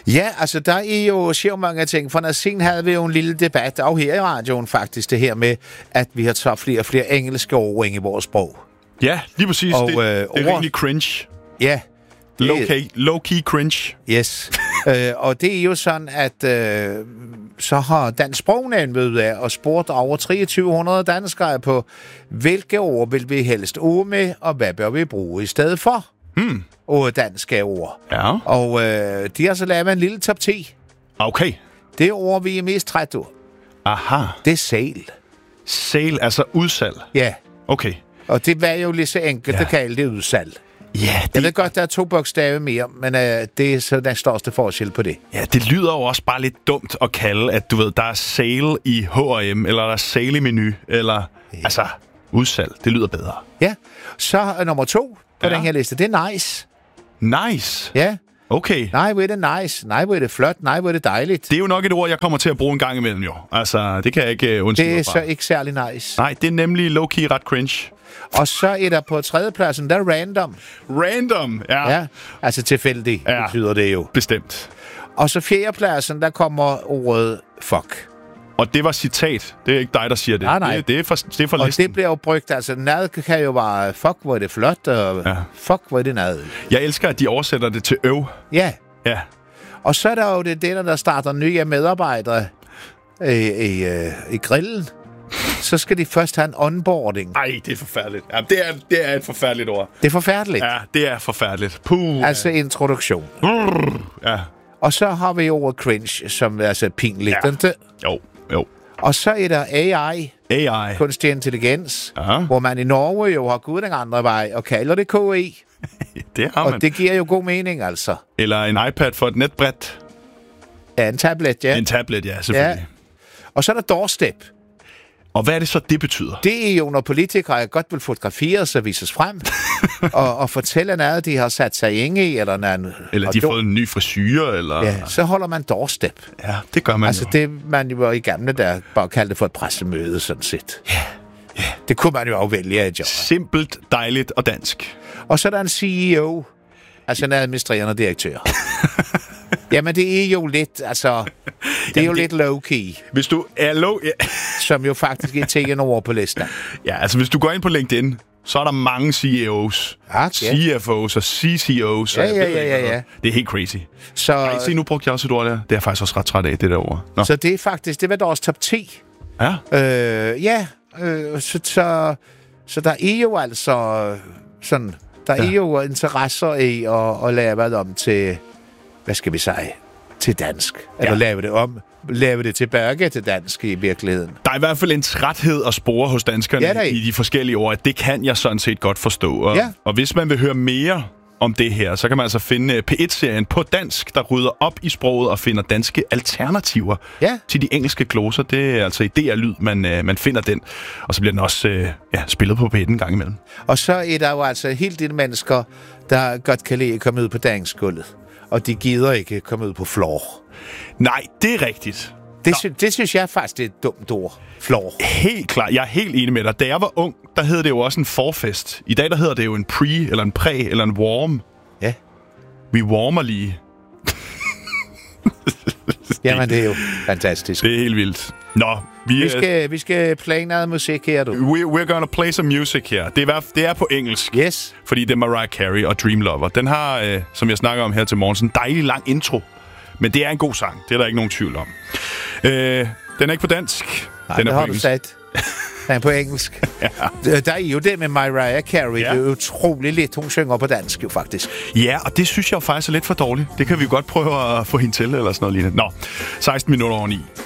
Ja, altså der er jo sjovt mange ting. For siden havde vi jo en lille debat, og her i radioen faktisk, det her med, at vi har taget flere og flere engelske ord ind i vores sprog. Ja, lige præcis. Og, det er rigtig cringe. Ja. Low-key cringe. Yes. Og det er jo sådan, at så har Dansk Sprognævn ved af og spurgt over 2300 danskere på, hvilke ord vil vi helst ord med, og hvad bør vi bruge i stedet for? Danske ord. Ja. Og de har så lavet en lille top 10. Okay. Det ord, vi er mest træt af. Aha. Det er sale. Sale, altså udsalg? Ja. Okay. Og det var jo lige så enkelt at kalde det udsalg. Ja, jeg ved godt, der er 2 bogstaver mere, men det er så den største forskel på det. Ja, det lyder jo også bare lidt dumt at kalde, at du ved, der er sale i H&M, eller der er sale i Menu, eller altså udsalg. Det lyder bedre. Ja. Så nummer 2 på den her liste, det er nice. Nice? Ja. Okay. Nej, hvor er det nice. Nej, hvor er det flot. Nej, hvor er det dejligt. Det er jo nok et ord, jeg kommer til at bruge en gang imellem, jo. Altså, det kan jeg ikke undskylde Det er fra. så ikke særlig nice. Nej, det er nemlig low-key ret cringe. Og så er der på 3. pladsen, der er random. Random, ja. Ja, altså tilfældig, betyder det jo. Bestemt. Og så 4. pladsen, der kommer ordet fuck. Og det var citat. Det er ikke dig, der siger det. Nej. Det er for og listen. det bliver jo brugt, altså nad kan jo være fuck, hvor er det flot, og fuck, hvor er det nad. Jeg elsker, at de oversætter det til øv. Ja. Ja. Og så er der jo det der starter nye medarbejdere i grillen. Så skal de først have en onboarding. Ej, det er forfærdeligt. Ja, det er et forfærdeligt ord. Det er forfærdeligt. Ja, det er forfærdeligt. Puh. Altså introduktion. Ja. Og så har vi ordet cringe, som er altså pinligt. Ja. Jo. Og så er der AI. Kunstig intelligens. Hvor man i Norge jo har gået den andre vej og kalder det KI. Det har man. Og det giver jo god mening, altså. Eller en iPad for et netbræt. Ja, en tablet, ja. En tablet, ja, selvfølgelig. Ja. Og så er der doorstep. Og hvad er det så, det betyder? Det er jo, når politikere godt vil fotograferes og vises frem, og fortælle noget, de har sat sig i, eller de har fået en ny frisyre, eller... Ja, så holder man doorstep. Ja, det gør man altså, det man jo i gamle, der bare kaldte det for et pressemøde, sådan set. Ja. Det kunne man jo også vælge at gøre. Simpelt, dejligt og dansk. Og så er der en CEO, altså en administrerende direktør. Jamen, det er jo lidt, altså... Det er jo lidt low-key. Hvis du er low... som jo faktisk er taget over på listen. Ja, altså hvis du går ind på LinkedIn, så er der mange CEOs, CFOs og CCOs. Ja. Det er helt crazy. Så... Ej, se, nu brugte jeg også et ord der. Det er jeg faktisk også ret træt af, det der ord. Nå. Så det er faktisk, det var da også top 10. Ja? Så der er jo altså sådan... Der er jo interesser i at lave det om til... Hvad skal vi sige? Til dansk. Eller lave det tilbage til dansk i virkeligheden. Der er i hvert fald en træthed at spore hos danskerne i de forskellige ord. Det kan jeg sådan set godt forstå. Og hvis man vil høre mere om det her, så kan man altså finde P1-serien på dansk, der rydder op i sproget og finder danske alternativer til de engelske gloser. Det er altså i DR-lyd, man finder den. Og så bliver den også spillet på P1 en gang imellem. Og så er der jo altså helt de mennesker, der godt kan lide at komme ud på dansgulvet. Og de gider ikke komme ud på floor. Nej, det er rigtigt. Det synes jeg faktisk er et dumt ord. Floor. Helt klart. Jeg er helt enig med dig. Da jeg var ung, der hed det jo også en forfest. I dag, der hedder det jo en pre, eller en præ, eller en warm. Ja. Vi warmer lige. Jamen, det er jo fantastisk. Det er helt vildt. Nå, vi skal play noget musik her, du. We're gonna play some music her. Det er på engelsk. Yes. Fordi det er Mariah Carey og Dream Lover. Den har, som jeg snakker om her til morgen, sådan en dejlig lang intro. Men det er en god sang. Det er der ikke nogen tvivl om. Den er ikke på dansk. Nej, den er på har engelsk. Du sagt. Den er på engelsk. Der er jo det med Mariah Carey. Det er utroligt lidt, hun synger på dansk jo faktisk. Ja, og det synes jeg jo faktisk er lidt for dårligt. Det kan vi godt prøve at få hende til, eller sådan noget lignende. Nå, 16 minutter over 9.